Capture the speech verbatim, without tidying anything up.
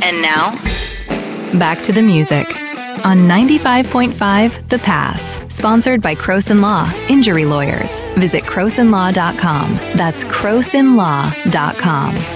And now, back to the music on ninety-five point five The Pass, sponsored by Croson Law, Injury Lawyers. Visit croson law dot com. That's croson law dot com.